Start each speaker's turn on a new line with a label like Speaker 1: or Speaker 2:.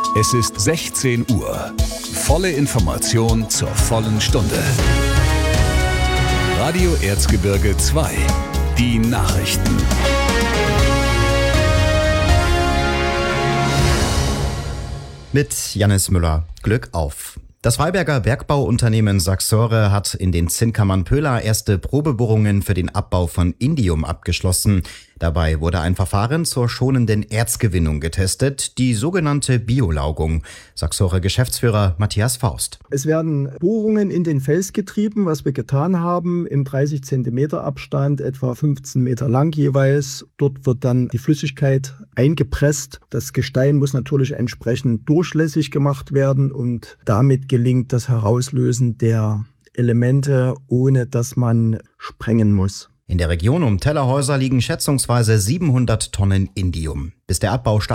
Speaker 1: Es ist 16 Uhr. Volle Information zur vollen Stunde. Radio Erzgebirge 2. Die Nachrichten.
Speaker 2: Mit Jannis Müller. Glück auf. Das Freiberger Bergbauunternehmen Saxore hat in den Zinnkammern Pöhla erste Probebohrungen für den Abbau von Indium abgeschlossen. Dabei wurde ein Verfahren zur schonenden Erzgewinnung getestet, die sogenannte Biolaugung. Saxore-Geschäftsführer Matthias Faust.
Speaker 3: Es werden Bohrungen in den Fels getrieben, was wir getan haben, im 30 cm Abstand, etwa 15 Meter lang jeweils. Dort wird dann die Flüssigkeit eingepresst. Das Gestein muss natürlich entsprechend durchlässig gemacht werden und damit gelingt das Herauslösen der Elemente, ohne dass man sprengen muss.
Speaker 2: In der Region um Tellerhäuser liegen schätzungsweise 700 Tonnen Indium. Bis der Abbau